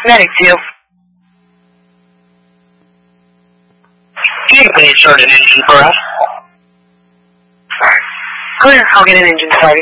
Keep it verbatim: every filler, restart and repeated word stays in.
Medic two. Can you please start an engine for us? Clear, I'll get an engine started.